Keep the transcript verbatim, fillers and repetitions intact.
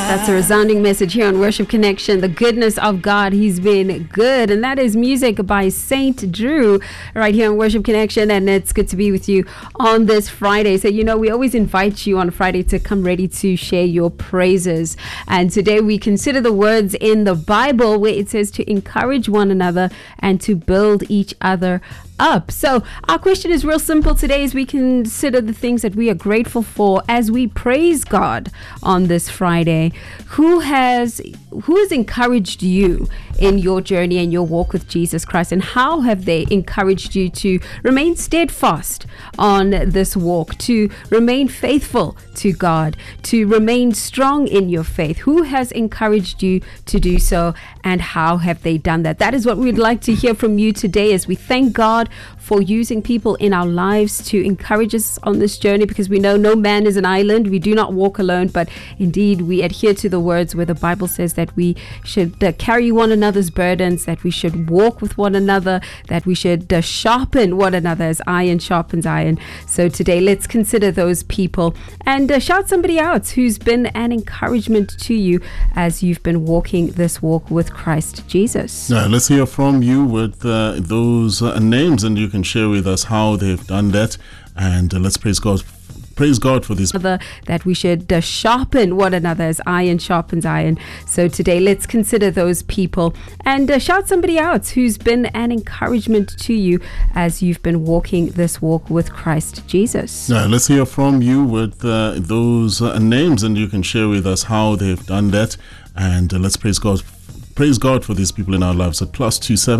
That's a resounding message here on Worship Connection. The goodness of God, He's been good. And that is music by Saint Drew right here on Worship Connection. And it's good to be with you on this Friday. So, you know, we always invite you on Friday to come ready to share your praises. And today we consider the words in the Bible where it says to encourage one another and to build each other up. So our question is real simple today as we consider the things that we are grateful for as we praise God on this Friday. Who has who has encouraged you in your journey and your walk with Jesus Christ, and how have they encouraged you to remain steadfast on this walk, to remain faithful to God, to remain strong in your faith? Who has encouraged you to do so, and how have they done that? That is what we'd like to hear from you today as we thank God for using people in our lives to encourage us on this journey, because we know no man is an island. We do not walk alone, but indeed we adhere to the words where the Bible says that we should uh, carry one another's burdens, that we should walk with one another, that we should uh, sharpen one another as iron sharpens iron. So today let's consider those people and uh, shout somebody out who's been an encouragement to you as you've been walking this walk with Christ Jesus. Yeah, let's hear from you with uh, those uh, names, and you can share with us how they've done that. And uh, let's praise God. Praise God for this. That we should uh, sharpen one another as iron sharpens iron. So today let's consider those people and uh, shout somebody out who's been an encouragement to you as you've been walking this walk with Christ Jesus. Yeah, let's hear from you with uh, those uh, names, and you can share with us how they've done that. And uh, let's praise God. Praise God for these people in our lives at plus two seven.